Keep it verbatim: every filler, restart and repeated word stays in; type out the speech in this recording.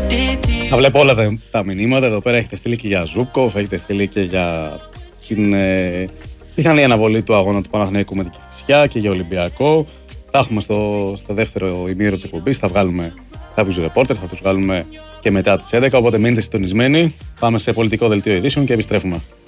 Θα βλέπω όλα τα, τα μηνύματα. Εδώ πέρα έχετε στείλει και για Ζούκοφ, έχετε στείλει και για την ε, πιθανή αναβολή του αγώνα του Παναθηναϊκού με την Κηφισιά και για Ολυμπιακό. Θα έχουμε στο, στο δεύτερο ημίωρο της εκπομπής, θα βγάλουμε κάποιους ρεπόρτερ, θα τους βγάλουμε και μετά τις έντεκα. Οπότε μείνετε συντονισμένοι. Πάμε σε πολιτικό δελτίο ειδήσεων και επιστρέφουμε.